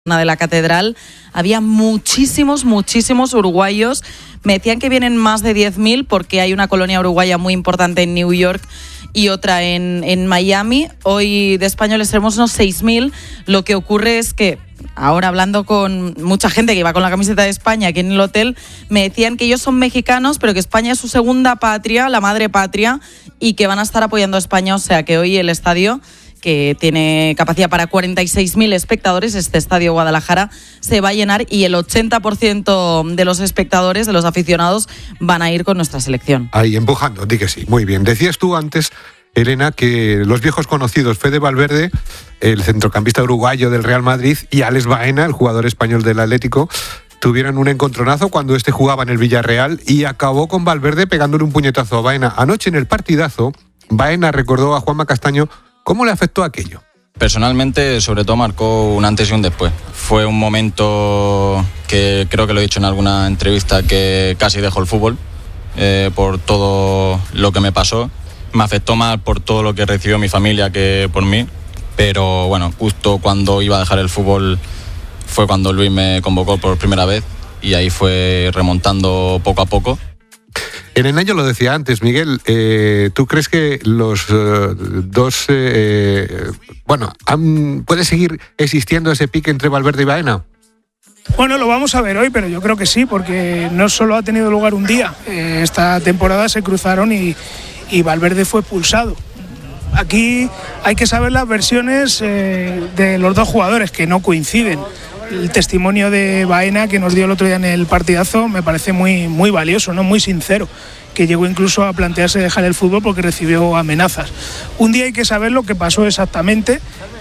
de la Catedral había muchísimos uruguayos. Me decían que vienen más de 10.000 porque hay una colonia uruguaya muy importante en New York y otra en Miami. Hoy de españoles tenemos unos 6.000. Lo que ocurre es que ahora, hablando con mucha gente que iba con la camiseta de España aquí en el hotel, me decían que ellos son mexicanos, pero que España es su segunda patria, la madre patria, y que van a estar apoyando a España. O sea que hoy el estadio, que tiene capacidad para 46.000 espectadores, este estadio Guadalajara, se va a llenar y el 80% de los espectadores, de los aficionados, van a ir con nuestra selección. Ahí, empujando, di que sí. Muy bien. Decías tú antes, Elena, que los viejos conocidos Fede Valverde, el centrocampista uruguayo del Real Madrid, y Alex Baena, el jugador español del Atlético, tuvieron un encontronazo cuando este jugaba en el Villarreal y acabó con Valverde pegándole un puñetazo a Baena. Anoche en el partidazo, Baena recordó a Juanma Castaño cómo le afectó aquello. Personalmente, sobre todo, marcó un antes y un después. Fue un momento que creo que lo he dicho en alguna entrevista, que casi dejo el fútbol por todo lo que me pasó. Me afectó más por todo lo que recibió mi familia que por mí. Pero bueno, justo cuando iba a dejar el fútbol fue cuando Luis me convocó por primera vez y ahí fue remontando poco a poco. Elena, yo lo decía antes, Miguel, ¿tú crees que los dos, puede seguir existiendo ese pique entre Valverde y Baena? Bueno, lo vamos a ver hoy, pero yo creo que sí, porque no solo ha tenido lugar un día. Esta temporada se cruzaron y Valverde fue expulsado. Aquí hay que saber las versiones de los dos jugadores, que no coinciden. El testimonio de Baena, que nos dio el otro día en el partidazo, me parece muy valioso, ¿no? Muy sincero, que llegó incluso a plantearse dejar el fútbol porque recibió amenazas. Un día hay que saber lo que pasó exactamente.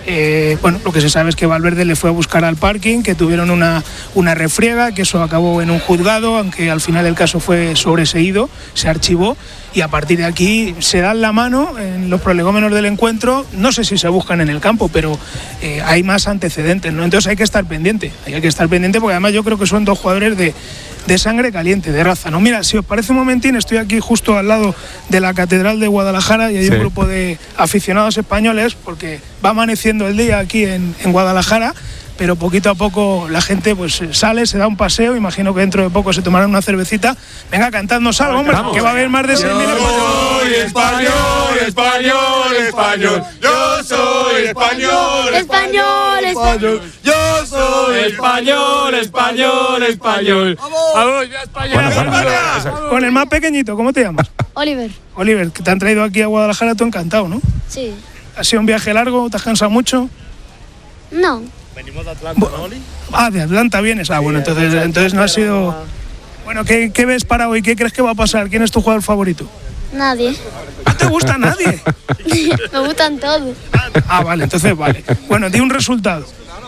Lo que se sabe es que Valverde le fue a buscar al parking, que tuvieron una refriega, que eso acabó en un juzgado, aunque al final el caso fue sobreseído, se archivó, y a partir de aquí se dan la mano en los prolegómenos del encuentro. No sé si se buscan en el campo, pero hay más antecedentes, ¿no? Entonces hay que estar pendiente porque además yo creo que son dos jugadores de sangre caliente, de raza, ¿no? Mira, si os parece un momentín, estoy aquí justo al lado de la Catedral de Guadalajara y hay un grupo de aficionados españoles, porque va amaneciendo el día aquí en Guadalajara, pero poquito a poco la gente pues sale, se da un paseo, imagino que dentro de poco se tomarán una cervecita. Venga, cantadnos algo, hombre, que va a haber más de 6.000. Yo soy español, español, español. Yo soy español, español, español. Yo soy español, español, español. Vamos, ya España. Con el más pequeñito, ¿cómo te llamas? Oliver. Oliver, que te han traído aquí a Guadalajara, tú encantado, ¿no? Sí. ¿Ha sido un viaje largo? ¿Te has cansado mucho? No. Venimos de Atlanta, ¿no, Oli? De Atlanta vienes. Bueno, entonces no ha sido... Bueno, ¿qué ves para hoy? ¿Qué crees que va a pasar? ¿Quién es tu jugador favorito? Nadie. ¿No te gusta nadie? Me gustan todos. Vale, entonces vale. Bueno, di un resultado.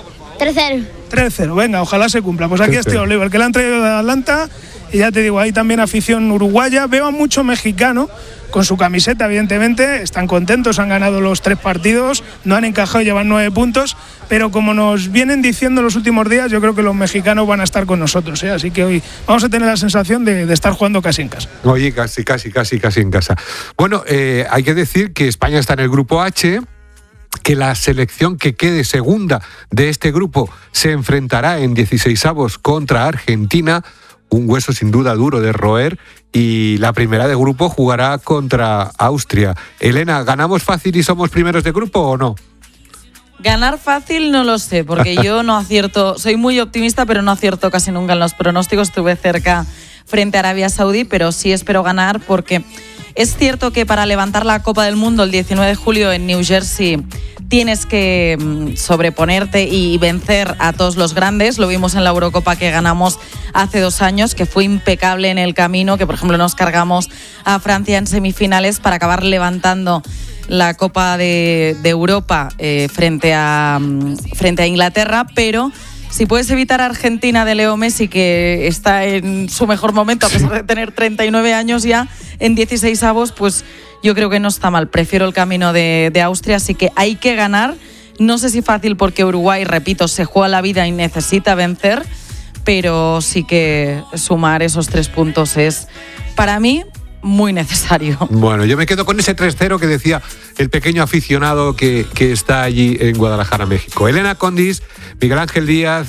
3-0. 3-0, venga, ojalá se cumpla. Pues aquí está Oliver, que le han traído de Atlanta. Y ya te digo, hay también afición uruguaya. Veo a mucho mexicano con su camiseta, evidentemente. Están contentos, han ganado los 3 partidos, no han encajado y llevan 9 puntos. Pero como nos vienen diciendo los últimos días, yo creo que los mexicanos van a estar con nosotros, ¿eh? Así que hoy vamos a tener la sensación de estar jugando casi en casa. Oye, casi en casa. Bueno, hay que decir que España está en el grupo H, que la selección que quede segunda de este grupo se enfrentará en 16avos contra Argentina, un hueso sin duda duro de roer, y la primera de grupo jugará contra Austria. Elena, ¿ganamos fácil y somos primeros de grupo o no? Ganar fácil no lo sé, porque yo no acierto, soy muy optimista, pero no acierto casi nunca en los pronósticos. Estuve cerca frente a Arabia Saudí, pero sí espero ganar, porque es cierto que para levantar la Copa del Mundo el 19 de julio en New Jersey tienes que sobreponerte y vencer a todos los grandes. Lo vimos en la Eurocopa que ganamos hace 2 años, que fue impecable en el camino, que por ejemplo nos cargamos a Francia en semifinales para acabar levantando la Copa de Europa frente a Inglaterra. Pero si puedes evitar a Argentina de Leo Messi, que está en su mejor momento a pesar de tener 39 años ya, en 16avos, pues yo creo que no está mal. Prefiero el camino de Austria, así que hay que ganar. No sé si fácil, porque Uruguay, repito, se juega la vida y necesita vencer, pero sí que sumar esos 3 puntos es, para mí, muy necesario. Bueno, yo me quedo con ese 3-0 que decía el pequeño aficionado que está allí en Guadalajara, México. Elena Condis, Miguel Ángel Díaz,